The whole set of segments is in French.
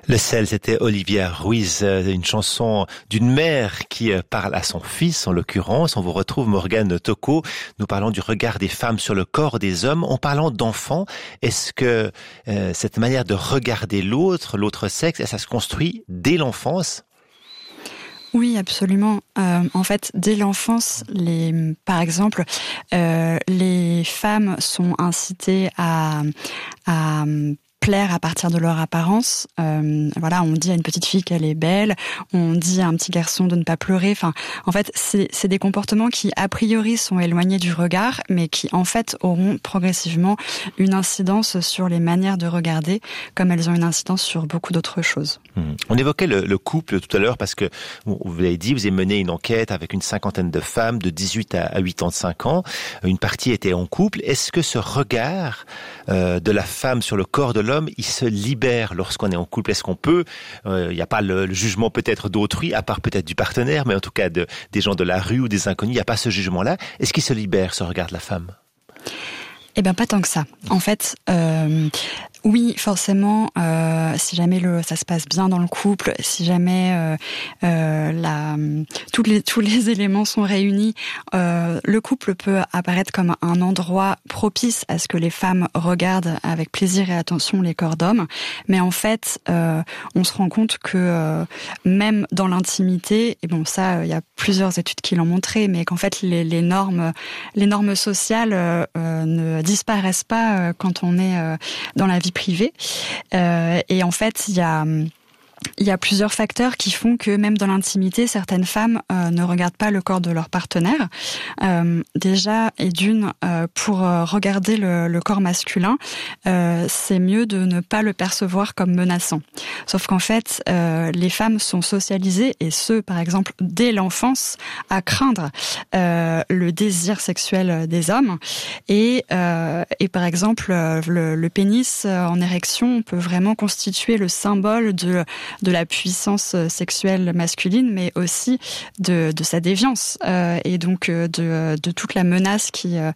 Le sel, c'était Olivia Ruiz, une chanson d'une mère qui parle à son fils, en l'occurrence. On vous retrouve, Morgane Tocco. Nous parlons du regard des femmes sur le corps des hommes. En parlant d'enfants, est-ce que cette manière de regarder l'autre sexe, ça se construit dès l'enfance ? Oui, absolument. En fait, dès l'enfance, par exemple, les femmes sont incitées à plaire à partir de leur apparence. Voilà, on dit à une petite fille qu'elle est belle, on dit à un petit garçon de ne pas pleurer. Enfin, en fait, c'est des comportements qui, a priori, sont éloignés du regard, mais qui, en fait, auront progressivement une incidence sur les manières de regarder, comme elles ont une incidence sur beaucoup d'autres choses. On évoquait le couple tout à l'heure parce que, vous l'avez dit, vous avez mené une enquête avec une cinquantaine de femmes de 18 à 85 ans. Une partie était en couple. Est-ce que ce regard de la femme sur le corps de l'homme, il se libère lorsqu'on est en couple? Est-ce qu'on peut, il n'y a pas le jugement peut-être d'autrui, à part peut-être du partenaire, mais en tout cas des gens de la rue ou des inconnus, il n'y a pas ce jugement-là. Est-ce qu'il se libère, ce regard de la femme? Eh bien, pas tant que ça. En fait, oui, forcément, si jamais ça se passe bien dans le couple, si jamais tous les éléments sont réunis, le couple peut apparaître comme un endroit propice à ce que les femmes regardent avec plaisir et attention les corps d'hommes. Mais en fait, on se rend compte que même dans l'intimité, et bon, ça, il y a plusieurs études qui l'ont montré, mais qu'en fait, les normes sociales ne disparaissent pas quand on est dans la vie privée. Et en fait, il y a plusieurs facteurs qui font que même dans l'intimité, certaines femmes ne regardent pas le corps de leur partenaire. Déjà, et d'une, pour regarder le corps masculin, c'est mieux de ne pas le percevoir comme menaçant. Sauf qu'en fait, les femmes sont socialisées, et ce, par exemple, dès l'enfance, à craindre le désir sexuel des hommes. Et par exemple, le pénis en érection peut vraiment constituer le symbole de la puissance sexuelle masculine, mais aussi de sa déviance et donc de toute la menace qu'il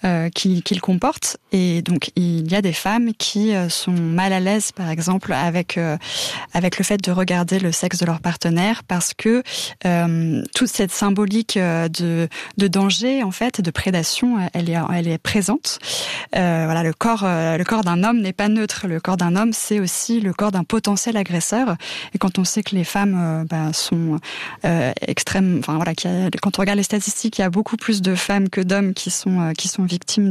comporte. Et donc il y a des femmes qui sont mal à l'aise, par exemple, avec le fait de regarder le sexe de leur partenaire, parce que toute cette symbolique de danger, en fait, de prédation, elle est présente. Voilà, le corps d'un homme n'est pas neutre. Le corps d'un homme, c'est aussi le corps d'un potentiel agresseur. Et quand on sait que les femmes sont extrêmes, enfin voilà, quand on regarde les statistiques, il y a beaucoup plus de femmes que d'hommes qui sont victimes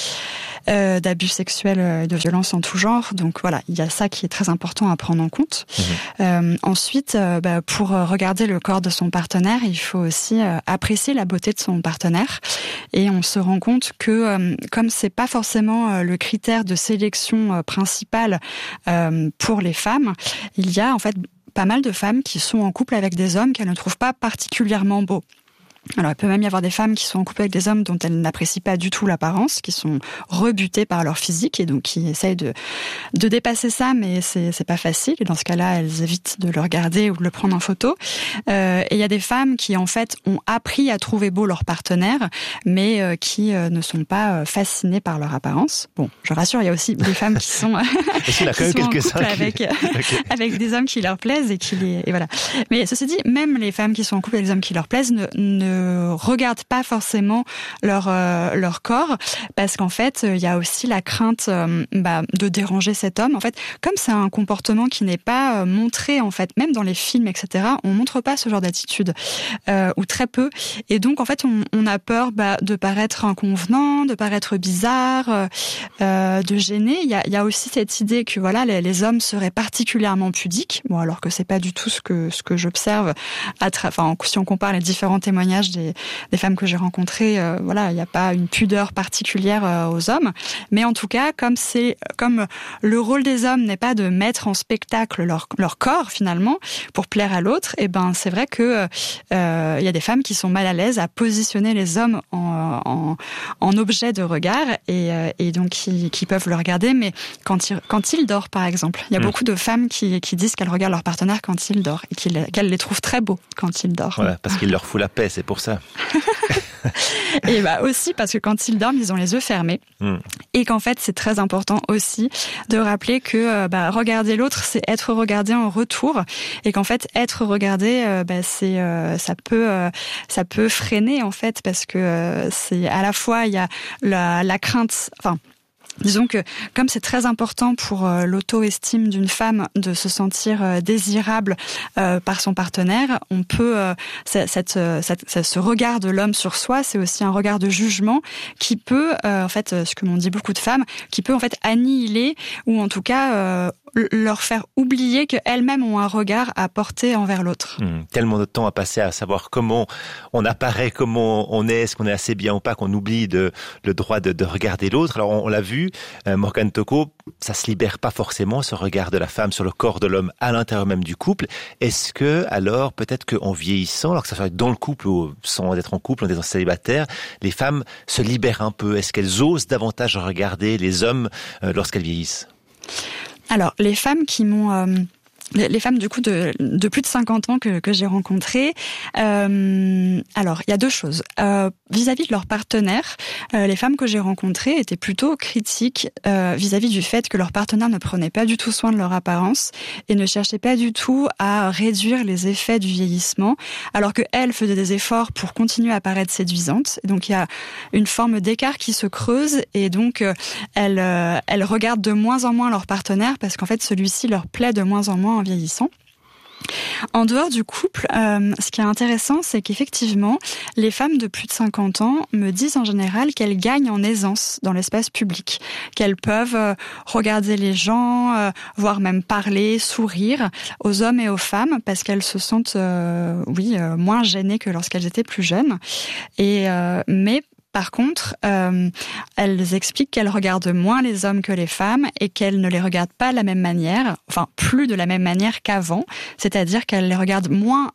d'abus sexuels, de violences en tout genre. Donc voilà, il y a ça qui est très important à prendre en compte. Ensuite, pour regarder le corps de son partenaire, il faut aussi apprécier la beauté de son partenaire. Et on se rend compte que comme c'est pas forcément le critère de sélection principal pour les femmes, il y a en fait pas mal de femmes qui sont en couple avec des hommes qu'elles ne trouvent pas particulièrement beaux. Alors, il peut même y avoir des femmes qui sont en couple avec des hommes dont elles n'apprécient pas du tout l'apparence, qui sont rebutées par leur physique et donc qui essayent de dépasser ça, mais c'est pas facile. Et dans ce cas-là, elles évitent de le regarder ou de le prendre en photo. Et il y a des femmes qui, en fait, ont appris à trouver beau leur partenaire, mais qui ne sont pas fascinées par leur apparence. Bon, je rassure, il y a aussi des femmes qui sont, qui sont en couple avec des hommes qui leur plaisent et voilà. Mais ceci dit, même les femmes qui sont en couple avec des hommes qui leur plaisent ne regardent pas forcément leur corps, parce qu'en fait il y a aussi la crainte de déranger cet homme. En fait, comme c'est un comportement qui n'est pas montré, en fait, même dans les films, etc., on montre pas ce genre d'attitude ou très peu, et donc en fait on a peur de paraître inconvenant, de paraître bizarre, de gêner. Il y a aussi cette idée que voilà, les hommes seraient particulièrement pudiques, bon, alors que c'est pas du tout ce que j'observe si on compare les différents témoignages des femmes que j'ai rencontrées, voilà, il n'y a pas une pudeur particulière aux hommes, mais en tout cas, comme le rôle des hommes n'est pas de mettre en spectacle leur corps finalement pour plaire à l'autre, et c'est vrai que il y a des femmes qui sont mal à l'aise à positionner les hommes en objet de regard, et donc qui peuvent le regarder, mais quand il dort, par exemple, il y a beaucoup de femmes qui disent qu'elles regardent leur partenaire quand il dort et qu'elles les trouvent très beaux quand il dort. Voilà, parce qu'il leur fout la paix, c'est pour pour ça. Et aussi parce que quand ils dorment, ils ont les yeux fermés. Et qu'en fait, c'est très important aussi de rappeler que regarder l'autre, c'est être regardé en retour. Et qu'en fait, être regardé, ça peut freiner en fait, parce que c'est à la fois il y a la crainte. Disons que comme c'est très important pour l'auto-estime d'une femme de se sentir désirable par son partenaire, on peut ce regard de l'homme sur soi, c'est aussi un regard de jugement qui peut ce que m'ont dit beaucoup de femmes, qui peut en fait annihiler ou en tout cas leur faire oublier qu'elles-mêmes ont un regard à porter envers l'autre. Tellement de temps à passer à savoir comment on apparaît, comment on est-ce qu'on est assez bien ou pas, qu'on oublie le droit de regarder l'autre. Alors on l'a vu, Morgane Tocco, ça se libère pas forcément, ce regard de la femme sur le corps de l'homme à l'intérieur même du couple. Est-ce que, alors, peut-être qu'en vieillissant, alors que ça soit dans le couple ou sans être en couple, en étant célibataire, les femmes se libèrent un peu? Est-ce qu'elles osent davantage regarder les hommes lorsqu'elles vieillissent? Alors, les femmes qui m'ont... les femmes du coup de plus de 50 ans que j'ai rencontrées, alors il y a deux choses. Vis-à-vis de leur partenaire, les femmes que j'ai rencontrées étaient plutôt critiques vis-à-vis du fait que leur partenaire ne prenait pas du tout soin de leur apparence et ne cherchait pas du tout à réduire les effets du vieillissement, alors que elles faisaient des efforts pour continuer à paraître séduisantes. Et donc il y a une forme d'écart qui se creuse et donc elles regardent de moins en moins leur partenaire parce qu'en fait celui-ci leur plaît de moins en moins en vieillissant. En dehors du couple, ce qui est intéressant, c'est qu'effectivement, les femmes de plus de 50 ans me disent en général qu'elles gagnent en aisance dans l'espace public, qu'elles peuvent regarder les gens, voire même parler, sourire aux hommes et aux femmes, parce qu'elles se sentent, moins gênées que lorsqu'elles étaient plus jeunes. Mais par contre, elles expliquent qu'elles regardent moins les hommes que les femmes et qu'elles ne les regardent pas de la même manière, enfin plus de la même manière qu'avant, c'est-à-dire qu'elles les regardent moins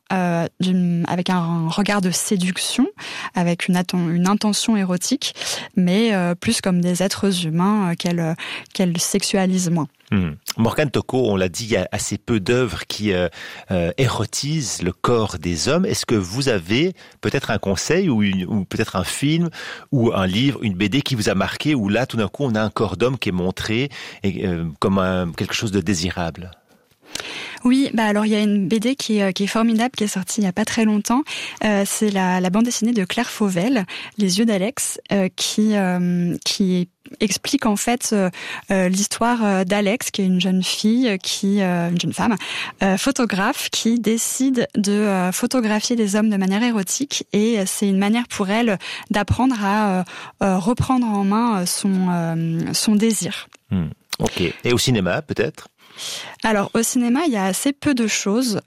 avec un regard de séduction, avec une intention érotique, mais plus comme des êtres humains qu'elles sexualisent moins. Morgane Tocco, on l'a dit, il y a assez peu d'œuvres qui érotisent le corps des hommes. Est-ce que vous avez peut-être un conseil ou peut-être un film ou un livre, une BD qui vous a marqué, où là, tout d'un coup, on a un corps d'homme qui est montré comme quelque chose de désirable? Oui, alors il y a une BD qui est formidable, qui est sortie il y a pas très longtemps. C'est la bande dessinée de Claire Fauvel, Les yeux d'Alex, qui explique en fait l'histoire d'Alex, qui est une jeune fille, une jeune femme, photographe, qui décide de photographier des hommes de manière érotique, et c'est une manière pour elle d'apprendre à reprendre en main son désir. Ok. Et au cinéma, peut-être? Alors, au cinéma, il y a assez peu de choses.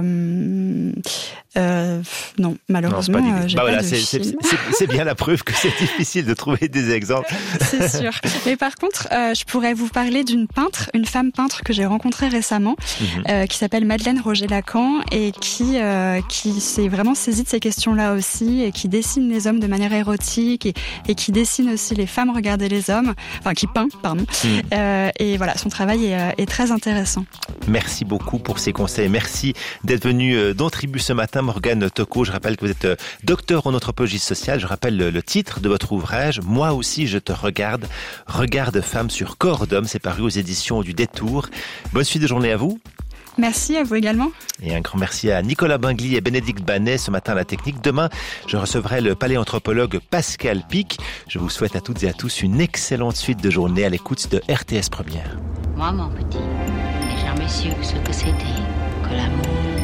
Non, malheureusement, j'ai pas de film. C'est bien la preuve que c'est difficile de trouver des exemples. C'est sûr. Mais par contre, je pourrais vous parler d'une femme peintre que j'ai rencontrée récemment, qui s'appelle Madeleine Roger-Lacan, et qui s'est vraiment saisie de ces questions-là aussi, et qui dessine les hommes de manière érotique, et qui dessine aussi les femmes regarder les hommes, enfin qui peint, pardon. Et voilà, son travail est très intéressant. Merci beaucoup pour ces conseils. Merci d'être venu dans Tribu ce matin, Morgane Tocco. Je rappelle que vous êtes docteur en anthropologie sociale. Je rappelle le titre de votre ouvrage, Moi aussi je te regarde, regard de femme sur corps d'homme. C'est paru aux éditions du Détour. Bonne suite de journée à vous. Merci à vous également. Et un grand merci à Nicolas Bingli et Bénédicte Banet ce matin à la technique. Demain, je recevrai le paléanthropologue Pascal Pic. Je vous souhaite à toutes et à tous une excellente suite de journée à l'écoute de RTS Première. Moi, mon petit, j'ai jamais su ce que c'était que l'amour.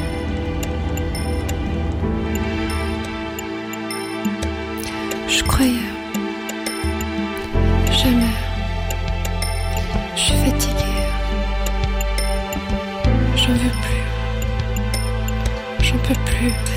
Je croyais. Jamais. Je suis fatiguée. J'en veux plus. J'en peux plus.